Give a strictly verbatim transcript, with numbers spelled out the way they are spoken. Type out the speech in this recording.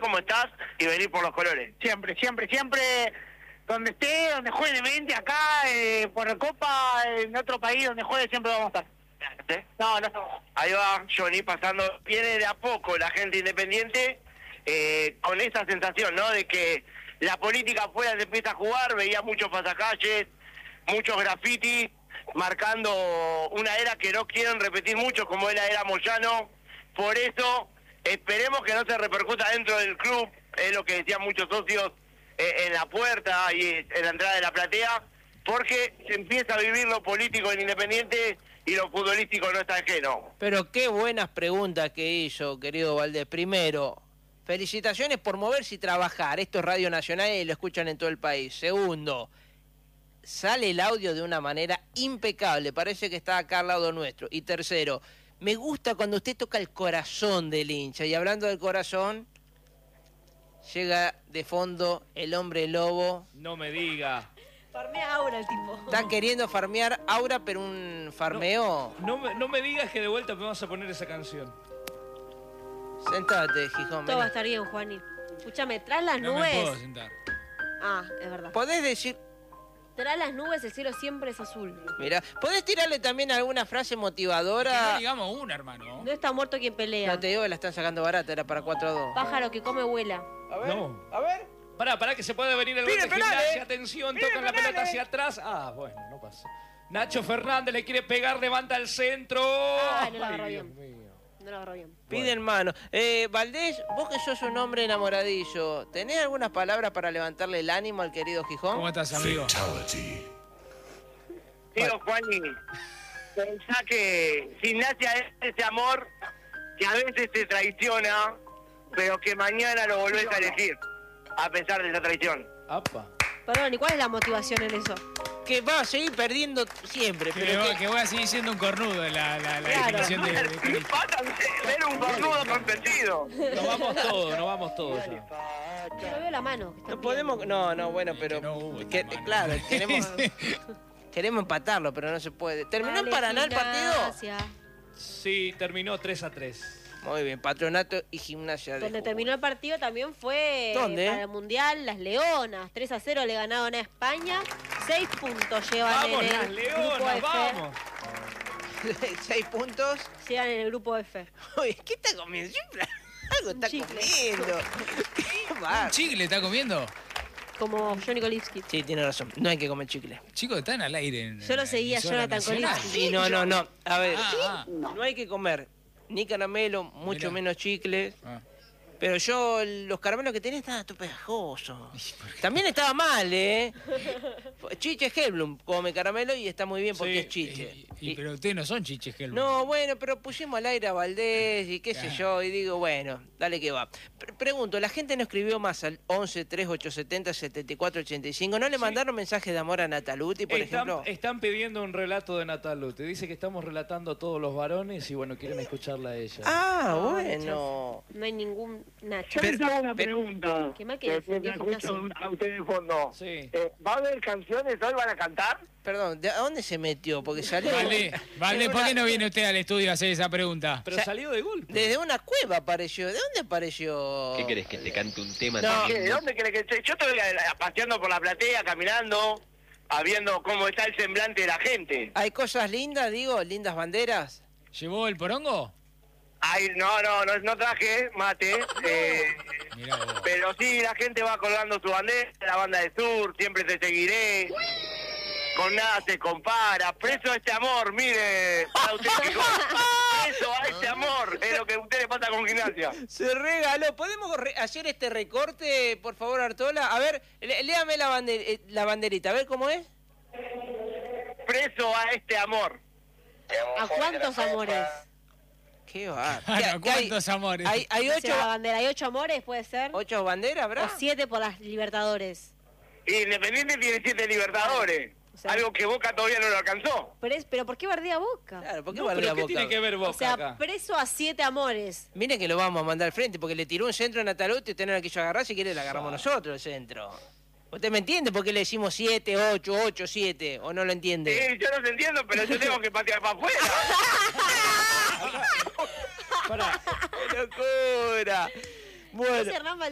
como estás y venir por los colores. Siempre, siempre, siempre, donde esté, donde juegue de mente, acá, eh, por la Copa, en otro país, donde juegue, siempre vamos a estar. ¿Sí? No, no estamos. Ahí va Johnny pasando, viene de a poco la gente independiente, eh, con esa sensación, ¿no? De que la política afuera se empieza a jugar, veía muchos pasacalles, muchos grafitis, marcando una era que no quieren repetir mucho, como es la era Moyano. Por eso, esperemos que no se repercuta dentro del club, es lo que decían muchos socios eh, en la puerta y en la entrada de la platea, porque se empieza a vivir lo político en Independiente y lo futbolístico no está ajeno. Pero qué buenas preguntas que hizo, querido Valdés. Primero, felicitaciones por moverse y trabajar. Esto es Radio Nacional y lo escuchan en todo el país. Segundo, sale el audio de una manera impecable. Parece que está acá al lado nuestro. Y tercero, me gusta cuando usted toca el corazón del hincha. Y hablando del corazón, llega de fondo el hombre lobo. No me diga. Farmea Aura el tipo. Está queriendo farmear Aura, pero un farmeo... No, no, me, no me digas que de vuelta me vas a poner esa canción. Sentate, Gijón. Todo va a vení. estar bien, Juani. Escúchame, tras las No nubes... me puedo sentar. Ah, es verdad. ¿Podés decir... Tras las nubes el cielo siempre es azul. Mira, ¿podés tirarle también alguna frase Que no motivadora? digamos una, hermano. No está muerto quien pelea. No te digo que la están sacando barata, era para cuatro a dos. Pájaro que come vuela. A ver, No. a ver. Pará, pará que se puede venir el gol Pide de penales. Gimnasia. Atención, Pide tocan la penales. pelota hacia atrás. Ah, bueno, no pasa. Nacho Fernández le quiere pegar, levanta el centro. Ah, no la agarró Ay, bien. Dios mío. No lo agarró bien. Piden mano. Eh, Valdés, vos que sos un hombre enamoradillo, ¿tenés algunas palabras para levantarle el ánimo al querido Gijón? ¿Cómo estás, amigo? Digo, Juani, pensá que Gimnasia es ese amor que a veces te traiciona, pero que mañana lo volvés a elegir, a pesar de esa traición. Apa. Perdón, ¿y cuál es la motivación en eso? Que va a seguir perdiendo siempre, Que, pero voy- que... que voy a seguir siendo un cornudo la, la, la Claro. definición de, de Cris. Era un cornudo consentido. Nos vamos todos, nos vamos todos ya. Yo no veo la mano. que está No podemos... No, no, bueno, pero... no hubo que- esta mano. claro, queremos... queremos empatarlo, pero no se puede. ¿Terminó en Dale, Paraná el partido? Gimnasia. Sí, terminó tres a tres. Muy bien, Patronato y Gimnasia de Donde Jujuy. terminó el partido también fue ¿Dónde? para el Mundial Las Leonas. tres a cero le ganaron a España. seis puntos llevan Vamos, en el las grupo leonas, F. vamos. Seis puntos. Llegan en el grupo F. Oye, ¿qué está comiendo? Siempre algo está chicle. comiendo. Qué bárbaro. ¿Chicle está comiendo? Como Johnny Kolivsky. Sí, tiene razón. No hay que comer chicle. Chicos, están al aire. En, Yo lo en seguía, emisora Jonathan nacional. Kolivsky. Sí, no, no, no. A ver, Ah, ah. no hay que comer ni caramelo, mucho Mirá. menos chicles. Ah. Pero yo, los caramelos que tenía estaban todo pegajosos. También estaba mal, ¿eh? Chiche Hellblum come caramelo y está muy bien porque Sí, es chiche. Y, y- Y- pero ustedes no son chiches, Helmut. No, bueno, pero pusimos al aire a Valdés y qué sé Claro. yo, y digo, bueno, dale que va. Pre- pregunto, la gente no escribió más al once tres ocho siete cero siete cuatro ocho cinco, ¿no le mandaron mensajes de amor a Nataluti, por Están, ejemplo? están pidiendo un relato de Natalu. Te dice que estamos relatando a todos los varones y bueno, quieren escucharla a ella. Ah, bueno. No hay ningún Nacho. Yo les hago una pero- pregunta. Qué mal que que defendió me el gimnasio. escucho a ustedes de fondo. Sí. Eh, ¿Va a haber canciones hoy? ¿Van a cantar? Perdón, ¿de dónde se metió? Porque salió... Vale, vale, ¿por qué no viene usted al estudio a hacer esa pregunta? Pero Ya- salió de golpe. Desde una cueva apareció. ¿De dónde apareció? ¿Qué querés que te cante un tema No. tan ¿Qué? ¿De lindo? dónde querés que esté? Yo estoy eh, paseando por la platea, caminando, a viendo cómo está el semblante de la gente. ¿Hay cosas lindas, digo? ¿Lindas banderas? ¿Llevó el porongo? Ay, no, no, no, no traje mate, eh, Mirá vos. pero sí, la gente va colgando su bandera, la banda de sur, siempre te seguiré, con nada se compara, preso a este amor, mire, para usted, Gijón. Preso a este amor, es lo que a usted le pasa con Gimnasia. Se regaló. ¿Podemos re- hacer este recorte, por favor, Artola? A ver, lé- léame la, bander- eh, la banderita, a ver cómo es. Preso a este amor. ¿A cuántos amores? Qué va. Claro, ¿cuántos amores? Hay, hay No sé, ocho, la bandera. ¿Hay ocho amores? ¿Puede ser? ocho banderas, O ¿verdad? siete por las Libertadores. Independiente tiene siete libertadores, O sea- algo que Boca todavía no lo alcanzó. Pero, es- ¿pero por qué bardea Boca? Claro, ¿por qué No, bardea pero ¿qué Boca? tiene que ver Boca O sea, acá? preso a siete amores. Mire que lo vamos a mandar al frente, porque le tiró un centro a Nataluti y usted no la quiso agarrar, si quiere la agarramos nosotros el centro. ¿Usted me entiende por qué le decimos siete, ocho, ocho, siete? ¿O no lo entiende? Sí, yo no te entiendo, pero yo tengo que patear para afuera. Pará. ¡Qué locura! Bueno. Hernán